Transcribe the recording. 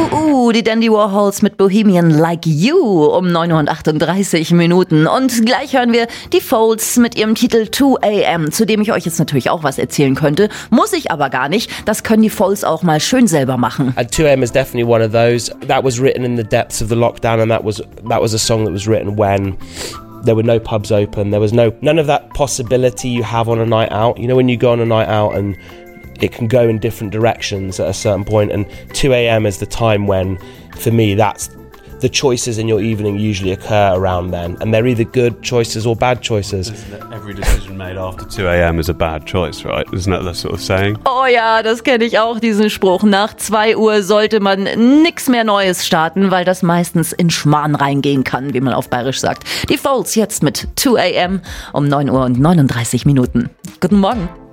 Die Dandy Warhols mit Bohemian Like You um 9:38 Und gleich hören wir die Folds mit ihrem Titel 2 AM, zu dem ich euch jetzt natürlich auch was erzählen könnte. Muss ich aber gar nicht. Das können die Folds auch mal schön selber machen. 2 AM is definitely one of those. That was written in the depths of the lockdown, and that was a song that was written when there were no pubs open. There was none of that possibility you have on a night out. You know, when you go on a night out and it can go in different directions at a certain point, and 2 AM is the time when, for me, that's the choices in your evening usually occur around then, and they're either good choices or bad choices. Every decision made after 2 AM is a bad choice, right? Isn't that the sort of saying? Oh ja, das kenne ich auch, diesen Spruch. Nach 2 Uhr sollte man nix mehr Neues starten, weil das meistens in Schmarrn reingehen kann, wie man auf Bayerisch sagt. Die Folds jetzt mit 2 AM um 9:39 Guten Morgen.